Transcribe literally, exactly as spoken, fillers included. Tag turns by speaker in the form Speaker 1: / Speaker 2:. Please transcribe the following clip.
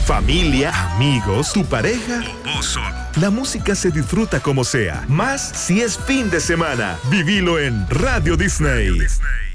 Speaker 1: familia, amigos, tu pareja o vos solo. La música se disfruta como sea, más si es fin de semana. Vivilo en Radio Disney. Radio Disney.